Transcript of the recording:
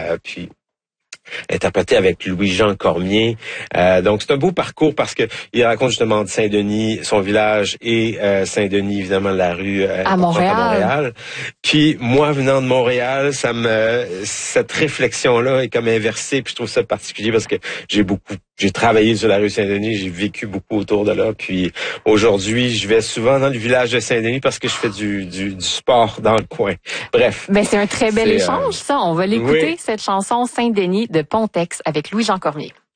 puis interprété avec Louis-Jean Cormier. Donc, c'est un beau parcours parce que il raconte justement de Saint-Denis, son village, et Saint-Denis, évidemment, la rue à Montréal. Puis, moi, venant de Montréal, cette réflexion-là est comme inversée, puis je trouve ça particulier parce que j'ai travaillé sur la rue Saint-Denis, j'ai vécu beaucoup autour de là, puis aujourd'hui, je vais souvent dans le village de Saint-Denis parce que je fais du sport dans le coin. Bref. Ben, c'est un très bel échange, ça. On va l'écouter, oui. cette chanson Saint-Denis de Pontex avec Louis-Jean Cormier.